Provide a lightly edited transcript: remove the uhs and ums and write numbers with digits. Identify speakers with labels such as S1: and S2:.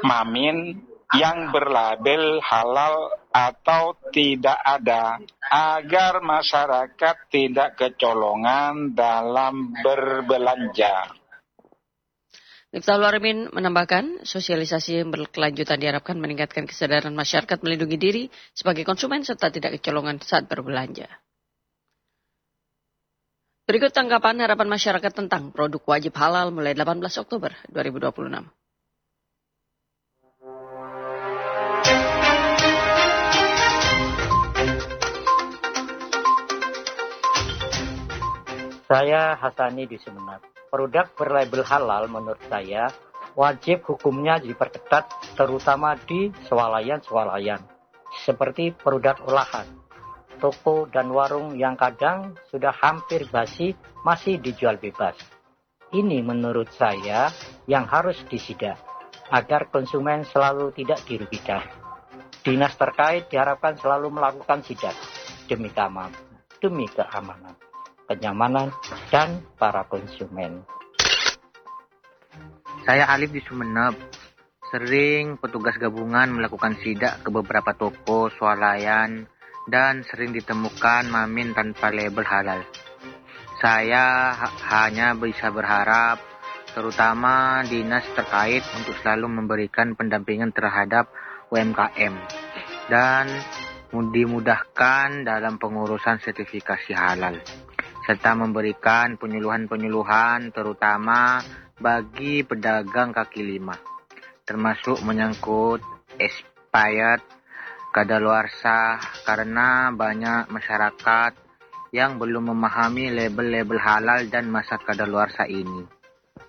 S1: Mamin yang berlabel halal atau tidak ada, agar masyarakat tidak kecolongan dalam berbelanja.
S2: Miftahul Arifin menambahkan, sosialisasi yang berkelanjutan diharapkan meningkatkan kesadaran masyarakat melindungi diri sebagai konsumen serta tidak kecolongan saat berbelanja. Berikut tanggapan harapan masyarakat tentang produk wajib halal mulai 18 Oktober 2026.
S3: Saya Hasani di Sumeneb. Produk berlabel halal menurut saya wajib hukumnya diperketat terutama di swalayan-swalayan. Seperti produk olahan, toko dan warung yang kadang sudah hampir basi masih dijual bebas. Ini menurut saya yang harus disidak agar konsumen selalu tidak dirugikan. Dinas terkait diharapkan selalu melakukan sidak demi keamanan, kenyamanan, dan para konsumen.
S4: Saya Alif di Sumeneb. Sering petugas gabungan melakukan sidak ke beberapa toko, swalayan, dan sering ditemukan mamin tanpa label halal. Saya hanya bisa berharap, terutama dinas terkait untuk selalu memberikan pendampingan terhadap UMKM dan dimudahkan dalam pengurusan sertifikasi halal, serta memberikan penyuluhan-penyuluhan terutama bagi pedagang kaki lima, termasuk menyangkut expired, kadaluarsa, karena banyak masyarakat yang belum memahami label-label halal dan masa kadaluarsa ini.